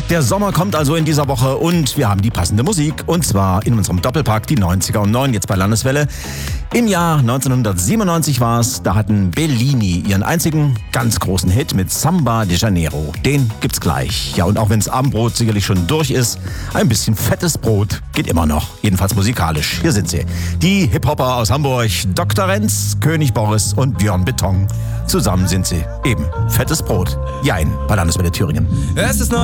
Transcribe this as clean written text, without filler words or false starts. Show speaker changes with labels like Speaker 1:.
Speaker 1: gesagt, der Sommer kommt also in dieser Woche und wir haben die passende Musik. Und zwar in unserem Doppelpack die 90er und 9 jetzt bei Landeswelle. Im Jahr 1997 war es, da hatten Bellini ihren einzigen ganz großen Hit mit Samba de Janeiro. Den gibt's gleich. Ja, und auch wenn's Abendbrot sicherlich schon durch ist, ein bisschen fettes Brot geht immer noch. Jedenfalls musikalisch. Hier sind sie. Die Hip-Hopper aus Hamburg, Dr. Renz, König Boris und Björn Beton. Zusammen sind sie eben fettes Brot. Jein bei Landeswelle Thüringen.
Speaker 2: Es ist